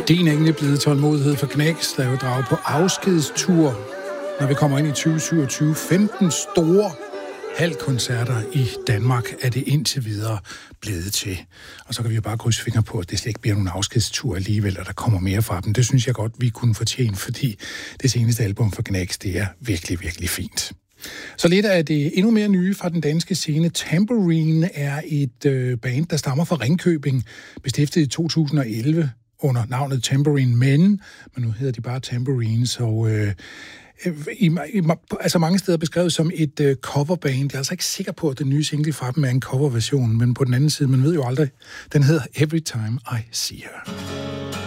Din er egentlig blevet tålmodighed for Knæks, der jo drager på afskedstur, når vi kommer ind i 2027. 15 store halvkoncerter i Danmark er det indtil videre blevet til. Og så kan vi jo bare krydse fingre på, at det slet ikke bliver nogen afskedstur alligevel, og der kommer mere fra dem. Det synes jeg godt, vi kunne fortjene, fordi det seneste album for Knæks, det er virkelig, virkelig fint. Så lidt af det endnu mere nye fra den danske scene. Tambourine er et band, der stammer fra Ringkøbing, bestiftet i 2011 under navnet Tambourine Men, men nu hedder de bare Tambourines, og altså mange steder beskrevet som et coverband. Jeg er altså ikke sikker på, at den nye single fra dem er en coverversion, men på den anden side, man ved jo aldrig, den hedder Every Time I See Her.